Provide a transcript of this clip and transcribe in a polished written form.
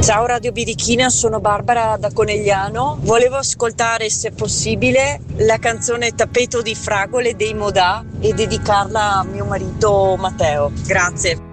Ciao Radio Birichina, sono Barbara da Conegliano. Volevo ascoltare, se possibile, la canzone Tappeto di fragole dei Modà e dedicarla a mio marito Matteo. Grazie.